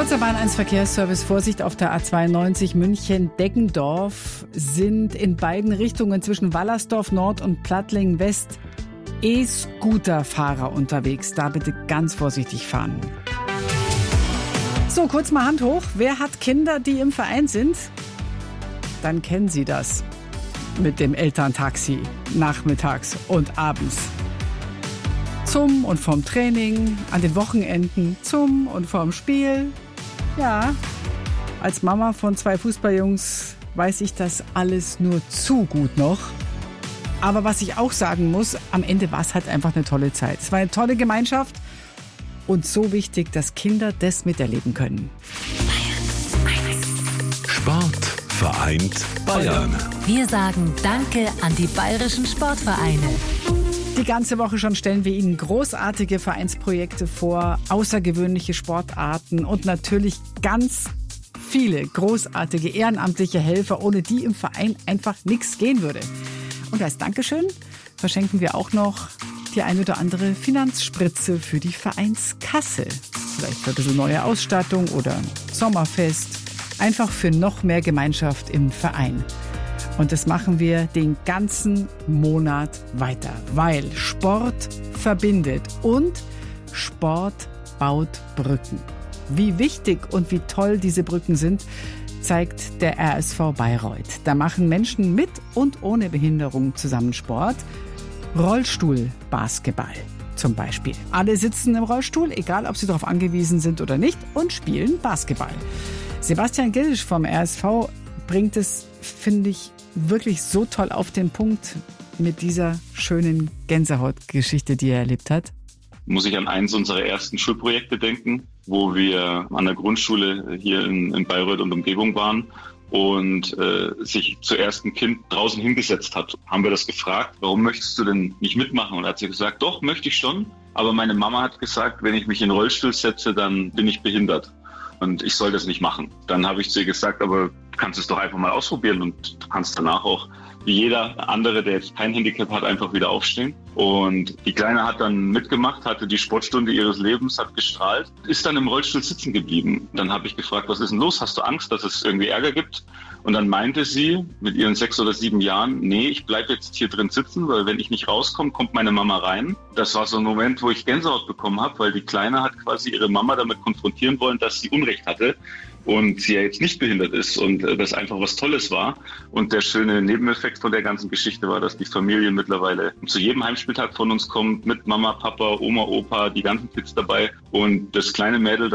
Kurzer Bahn 1 Verkehrsservice. Vorsicht auf der A92 München-Deggendorf sind in beiden Richtungen zwischen Wallersdorf Nord und Plattling West E-Scooter-Fahrer unterwegs. Da bitte ganz vorsichtig fahren. So, kurz mal Hand hoch. Wer hat Kinder, die im Verein sind? Dann kennen Sie das mit dem Elterntaxi nachmittags und abends. Zum und vom Training, an den Wochenenden, zum und vom Spiel. Ja, als Mama von 2 Fußballjungs weiß ich das alles nur zu gut noch. Aber was ich auch sagen muss, am Ende war es halt einfach eine tolle Zeit. Es war eine tolle Gemeinschaft und so wichtig, dass Kinder das miterleben können. Sport vereint Bayern. Wir sagen Danke an die bayerischen Sportvereine. Die ganze Woche schon stellen wir Ihnen großartige Vereinsprojekte vor, außergewöhnliche Sportarten und natürlich ganz viele großartige ehrenamtliche Helfer, ohne die im Verein einfach nichts gehen würde. Und als Dankeschön verschenken wir auch noch die ein oder andere Finanzspritze für die Vereinskasse. Vielleicht für ein bisschen neue Ausstattung oder Sommerfest. Einfach für noch mehr Gemeinschaft im Verein. Und das machen wir den ganzen Monat weiter, weil Sport verbindet und Sport baut Brücken. Wie wichtig und wie toll diese Brücken sind, zeigt der RSV Bayreuth. Da machen Menschen mit und ohne Behinderung zusammen Sport. Rollstuhlbasketball zum Beispiel. Alle sitzen im Rollstuhl, egal ob sie darauf angewiesen sind oder nicht, und spielen Basketball. Sebastian Gillisch vom RSV bringt es, finde ich, wirklich so toll auf den Punkt mit dieser schönen Gänsehautgeschichte, die er erlebt hat. Muss ich an eins unserer ersten Schulprojekte denken, wo wir an der Grundschule hier in Bayreuth und Umgebung waren und sich zuerst ein Kind draußen hingesetzt hat. Haben wir das gefragt, warum möchtest du denn nicht mitmachen? Und er hat sie gesagt, doch, möchte ich schon. Aber meine Mama hat gesagt, wenn ich mich in den Rollstuhl setze, dann bin ich behindert. Und ich soll das nicht machen. Dann habe ich zu ihr gesagt, aber du kannst es doch einfach mal ausprobieren und du kannst danach auch, wie jeder andere, der jetzt kein Handicap hat, einfach wieder aufstehen. Und die Kleine hat dann mitgemacht, hatte die Sportstunde ihres Lebens, hat gestrahlt, ist dann im Rollstuhl sitzen geblieben. Dann habe ich gefragt, was ist denn los? Hast du Angst, dass es irgendwie Ärger gibt? Und dann meinte sie mit ihren 6 oder 7 Jahren, nee, ich bleibe jetzt hier drin sitzen, weil wenn ich nicht rauskomme, kommt meine Mama rein. Das war so ein Moment, wo ich Gänsehaut bekommen habe, weil die Kleine hat quasi ihre Mama damit konfrontieren wollen, dass sie Unrecht hatte und sie ja jetzt nicht behindert ist und das einfach was Tolles war. Und der schöne Nebeneffekt von der ganzen Geschichte war, dass die Familie mittlerweile zu jedem Heimspieltag von uns kommt, mit Mama, Papa, Oma, Opa, die ganzen Kids dabei. Und das kleine Mädel